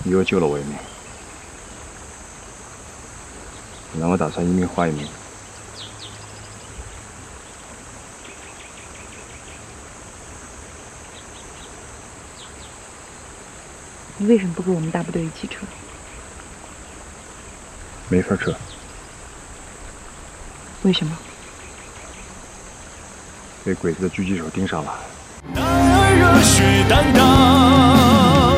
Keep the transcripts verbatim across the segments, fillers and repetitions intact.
你又救了我一命，本来我打算一命换一命。 你为什么不跟我们大部队一起撤？ 没法撤。 为什么？ 被鬼子的狙击手盯上了。 男儿热血担当，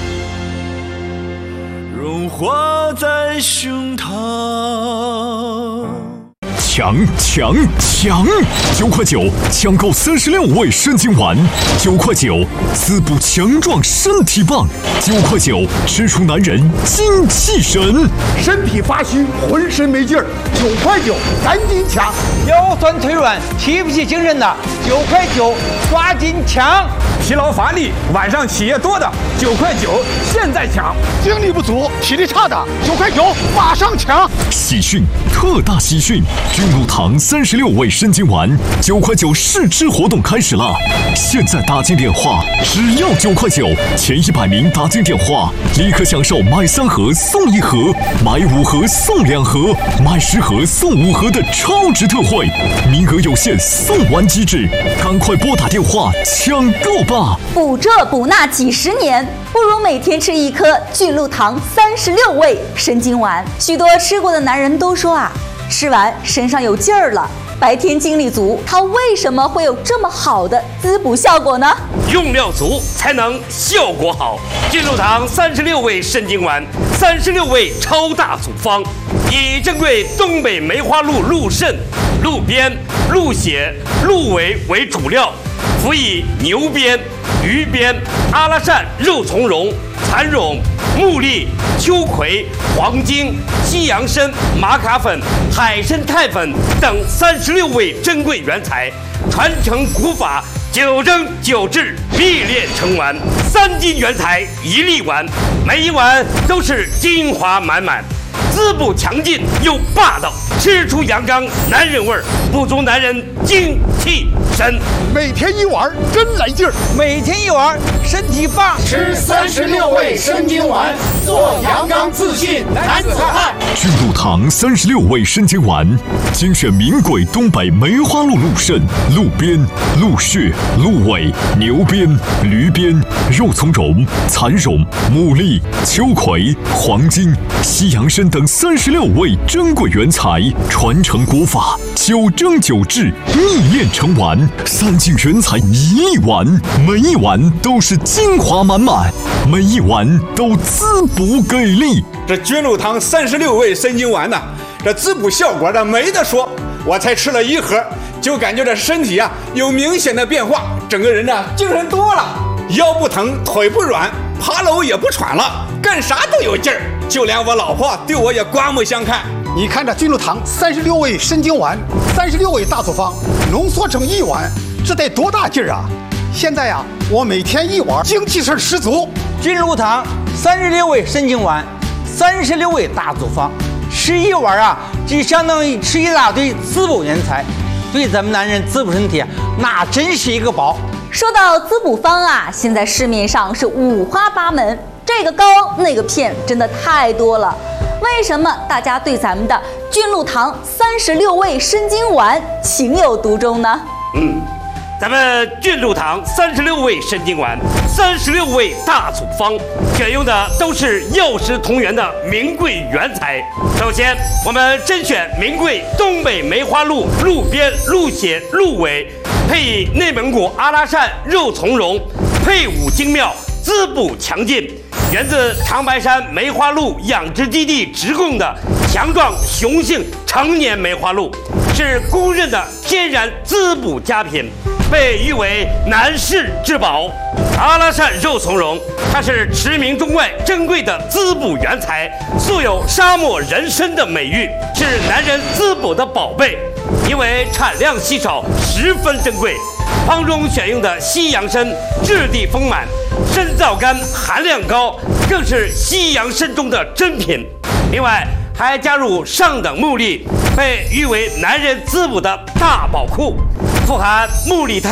融化在胸膛。 抢抢抢！九块九抢购三十六味生津丸，九块九滋补强壮身体棒，九块九吃出男人精气神， 身体发虚浑身没劲儿，九块九赶紧抢！ 腰酸腿软提不起精神的，九块九抓紧抢！ 疲劳乏力晚上起夜多的，九块九现在抢！精力不足体力差的，九块九马上抢！ 喜讯特大喜讯！君乳堂三十六味生津丸，九块九试吃活动开始了！现在打进电话，只要九块九，前一百名打进电话，立刻享受买三盒送一盒，买五盒送两盒，买十盒送五盒的超值特惠，名额有限，送完即止，赶快拨打电话抢购吧！ 补这补那几十年，不如每天吃一颗菌露堂三十六味生津丸。许多吃过的男人都说啊，吃完身上有劲儿了，白天精力足。它为什么会有这么好的滋补效果呢？ 用料足才能效果好。菌露堂三十六味生津丸，三十六味超大组方，以珍贵东北梅花鹿鹿肾、鹿鞭、鹿血、鹿尾为主料，辅以牛鞭、鱼鞭、阿拉善肉苁蓉、蚕蛹、木栗、秋葵、黄精、西洋参、玛卡粉、海参肽粉等三十六味珍贵原材，传承古法，九蒸九制，秘炼成丸。三斤原材一粒丸，每一丸都是精华满满，滋补强劲又霸道，吃出阳刚男人味儿，补足男人精气神。 每天一碗真来劲儿， 每天一碗身体棒。 吃三十六味生津丸，做阳刚自信男子汉。 君乳堂三十六味生津丸，精选名贵东北梅花鹿鹿肾、鹿鞭、鹿血、鹿尾、牛鞭、驴鞭、肉苁蓉、蚕蛹、牡蛎、秋葵、黄精、西洋参等三十六味珍贵原材，传承国法，九蒸九制，秘炼成丸。三斤原材一粒丸，每一丸都是精华满满，每一丸都滋补给力。 这君露堂三十六味生津丸呢，这滋补效果这没得说。我才吃了一盒，就感觉这身体啊有明显的变化，整个人呢精神多了，腰不疼，腿不软，爬楼也不喘了，干啥都有劲儿。就连我老婆对我也刮目相看。你看这君露堂三十六味生津丸，三十六味大组方浓缩成一碗，这得多大劲儿啊！现在呀、啊，我每天一碗，精气神十足。 君露堂三十六味生津丸，三十六味大组方，吃一碗啊，就相当于吃一大堆滋补原材，对咱们男人滋补身体，那真是一个宝。 说到滋补方啊，现在市面上是五花八门，这个膏那个片真的太多了。为什么大家对咱们的君露堂三十六味生津丸情有独钟呢？ 嗯，咱们君露堂三十六味生津丸，三十六味大组方，选用的都是药食同源的名贵原材。首先，我们甄选名贵东北梅花鹿鹿鞭、鹿血、鹿尾，配以内蒙古阿拉善肉苁蓉，配伍精妙，滋补强劲。源自长白山梅花鹿养殖基地直供的强壮雄性成年梅花鹿，是公认的天然滋补佳品，被誉为男士至宝。阿拉善肉苁蓉，它是驰名中外珍贵的滋补原材，素有沙漠人参的美誉，是男人滋补的宝贝。因为产量稀少，十分珍贵。方中选用的西洋参质地丰满，参皂苷含量高，更是西洋参中的珍品。另外还加入上等木栗，被誉为男人滋补的大宝库，富含木栗肽、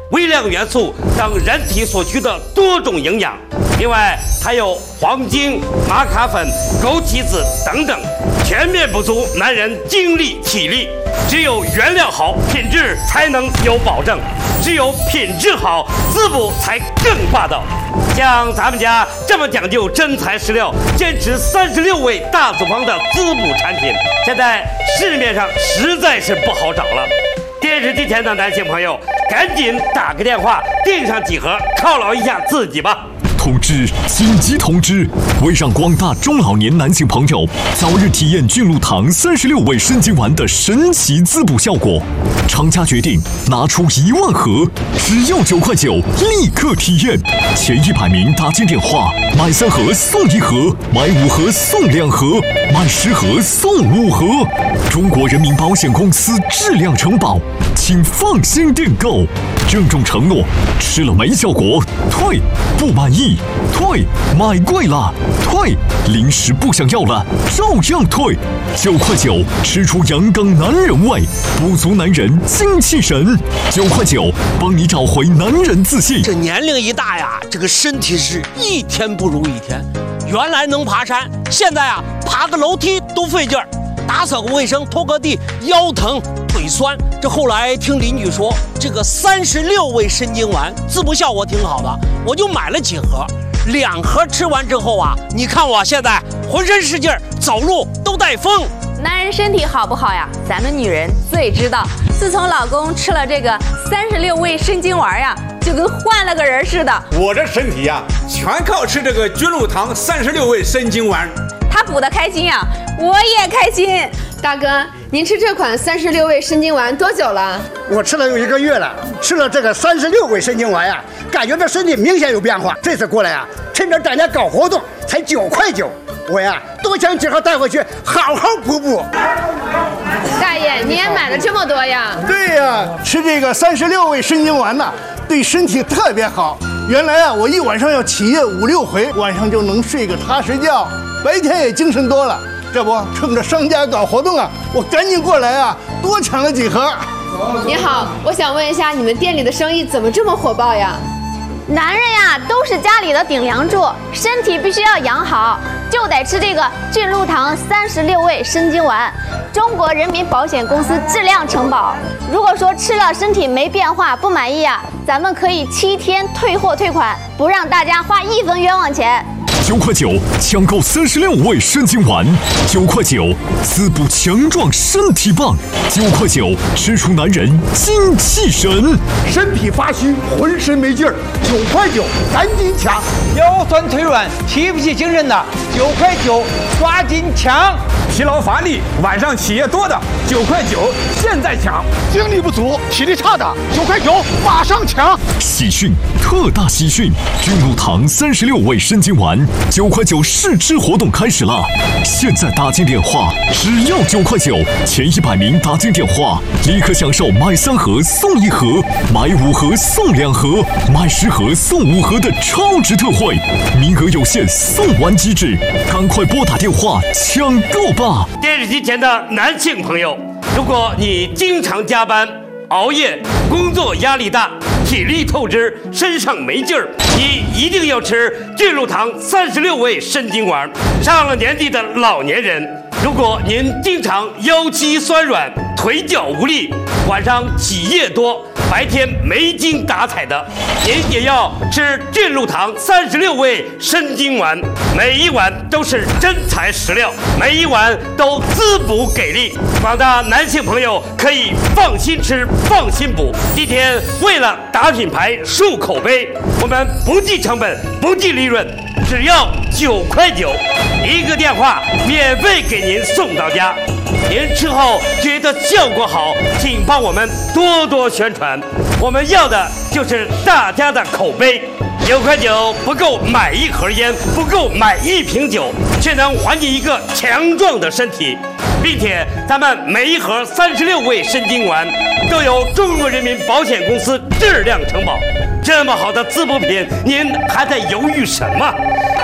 微量元素等人体所需的多种营养。另外还有黄精、玛卡粉、枸杞子等等，全面补足男人精力体力。只有原料好，品质才能有保证；只有品质好，滋补才更霸道。像咱们家这么讲究真材实料，坚持三十六味大组方的滋补产品，现在市面上实在是不好找了。电视机前的男性朋友，赶紧打个电话订上几盒，犒劳一下自己吧。 通知！紧急通知！为让广大中老年男性朋友早日体验菌露堂三十六味生津丸的神奇滋补效果，厂家决定拿出一万盒，只要九块九，立刻体验。前一百名打进电话，买三盒送一盒，买五盒送两盒，买十盒送五盒。中国人民保险公司质量承保，请放心订购。郑重承诺：吃了没效果，退；不满意，退；买贵了，退；零食不想要了，照样退。九块九，吃出阳刚男人味，补足男人精气神。九块九，帮你找回男人自信。 这年龄一大呀，这个身体是一天不如一天。原来能爬山，现在啊，爬个楼梯都费劲儿。打扫个卫生，拖个地，腰疼腿酸。这后来听邻居说，这个三十六味生津丸滋补效果挺好的，我就买了几盒。两盒吃完之后啊，你看我现在浑身是劲儿，走路都带风。 男人身体好不好呀？咱们女人最知道。自从老公吃了这个三十六味生津丸呀，就跟换了个人似的。 我这身体呀，全靠吃这个菌露堂三十六味生津丸。 他补得开心呀，我也开心。 大哥，您吃这款三十六味生津丸多久了？ 我吃了有一个月了，吃了这个三十六味生津丸呀，感觉这身体明显有变化。这次过来呀，趁着大家搞活动，才九块九，我呀多抢几盒带回去，好好补补。 大爷，你也买了这么多呀？ 对呀，吃这个三十六味生津丸呐，对身体特别好。原来啊，我一晚上要起夜五六回，晚上就能睡个踏实觉，白天也精神多了。这不趁着商家搞活动啊，我赶紧过来啊，多抢了几盒。 你好，我想问一下，你们店里的生意怎么这么火爆呀？ 男人呀，都是家里的顶梁柱，身体必须要养好，就得吃这个菌露堂三十六味生津丸。中国人民保险公司质量承保。如果说吃了身体没变化不满意啊，咱们可以七天退货退款，不让大家花一分冤枉钱。 九块九抢购三十六味生津丸，九块九滋补强壮身体棒，九块九吃出男人精气神， 身体发虚浑身没劲儿，九块九赶紧抢， 腰酸腿软提不起精神的，九块九抓紧抢， 疲劳乏力晚上起夜多的，九块九现在抢， 精力不足体力差的，九块九马上抢。 喜讯特大喜讯，菌露堂三十六味生津丸九块九试吃活动开始了！现在打进电话，只要九块九，前一百名打进电话，立刻享受买三盒送一盒，买五盒送两盒，买十盒送五盒的超值特惠，名额有限，送完即止，赶快拨打电话抢购吧！ 电视机前的男性朋友，如果你经常加班、熬夜，工作压力大，体力透支，身上没劲儿，你一定要吃菌露堂三十六味生津丸。上了年纪的老年人，如果您经常腰膝酸软、腿脚无力，晚上起夜多，白天没精打采的，您也要吃菌露堂三十六味生津丸。每一碗都是真材实料，每一碗都滋补给力。广大男性朋友可以放心吃，放心补。今天为了打品牌、树口碑，我们不计成本，不计利润，只要九块九，一个电话免费给您送到家。您吃后觉得效果好，请帮我们多多宣传。我们要的就是大家的口碑。九块九不够买一盒烟，不够买一瓶酒，却能还你一个强壮的身体。并且咱们每一盒三十六味生津丸都由中国人民保险公司质量承保。这么好的滋补品，您还在犹豫什么？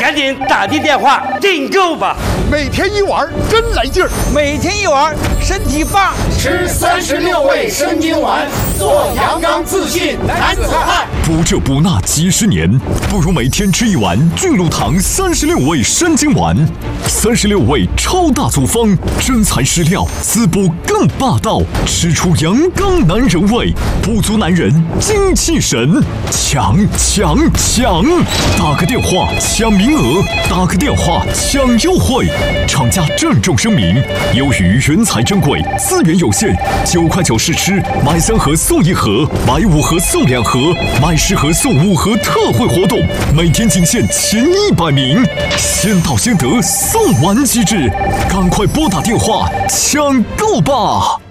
赶紧打进电话订购吧！ 每天一碗真来劲儿， 每天一碗身体棒。 吃三十六味生津丸，做阳刚自信男子汉。 补这补那几十年，不如每天吃一碗巨鹿堂三十六味生津丸。三十六味超大组方，真材实料，滋补更霸道，吃出阳刚男人味，补足男人精气神。抢抢抢！打个电话抢名额，打个电话抢优惠。厂家郑重声明：由于人才珍贵，资源有限，九块九试吃，买三盒送一盒，买五盒送两盒，买十盒送五盒特惠活动，每天仅限前一百名，先到先得，送完即至，赶快拨打电话抢购吧！